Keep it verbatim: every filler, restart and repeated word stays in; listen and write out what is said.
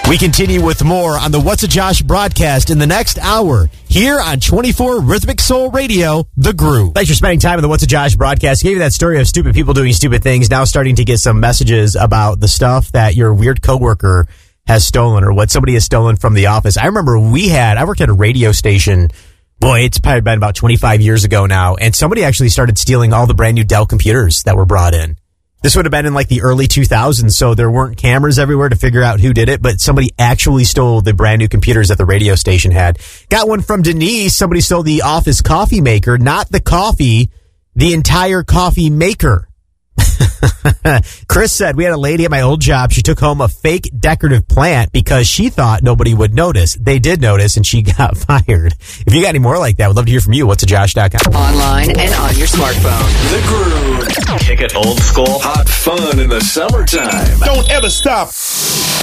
We continue with more on the What's a Josh broadcast in the next hour here on twenty-four Rhythmic Soul Radio, The Groove. Thanks for spending time on the What's a Josh broadcast. Gave you that story of stupid people doing stupid things. Now starting to get some messages about the stuff that your weird coworker has stolen or what somebody has stolen from the office. I remember we had, I worked at a radio station. Boy, it's probably been about twenty-five years ago now. And somebody actually started stealing all the brand new Dell computers that were brought in. This would have been in like the early two thousands, so there weren't cameras everywhere to figure out who did it, but somebody actually stole the brand new computers that the radio station had. Got one from Denise. Somebody stole the office coffee maker, not the coffee, the entire coffee maker. Chris said, we had a lady at my old job. She took home a fake decorative plant because she thought nobody would notice. They did notice, and she got fired. If you got any more like that, we'd love to hear from you. What's a josh dot com. Online and on your smartphone. The Groove. Kick it old school. Hot fun in the summertime. Don't ever stop.